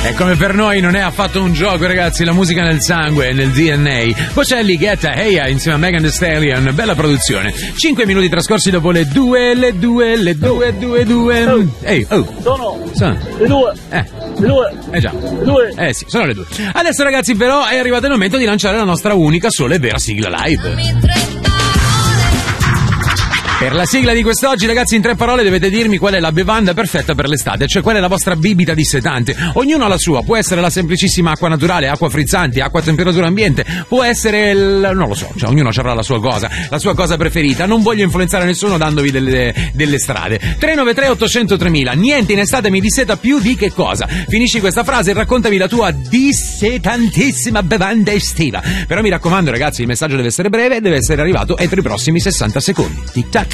E come per noi non è affatto un gioco, ragazzi, la musica nel sangue, nel DNA. Bocelli, Guetta, Heya insieme a Megan Thee Stallion, bella produzione. 5 minuti trascorsi dopo le 2. Ehi, Sono le 2. Le 2. Già. Le 2. Sì, sono le 2. Adesso, ragazzi, però è arrivato il momento di lanciare la nostra unica, sola e vera sigla live. Per la sigla di quest'oggi, ragazzi, in 3 parole dovete dirmi qual è la bevanda perfetta per l'estate, cioè qual è la vostra bibita dissetante. Ognuno ha la sua, può essere la semplicissima acqua naturale, acqua frizzante, acqua a temperatura ambiente, può essere non lo so, cioè ognuno avrà la sua cosa preferita. Non voglio influenzare nessuno dandovi delle strade. 393 800 3000, niente in estate mi disseta più di che cosa? Finisci questa frase e raccontami la tua dissetantissima bevanda estiva. Però mi raccomando, ragazzi, il messaggio deve essere breve e deve essere arrivato entro i prossimi 60 secondi. Tic tac.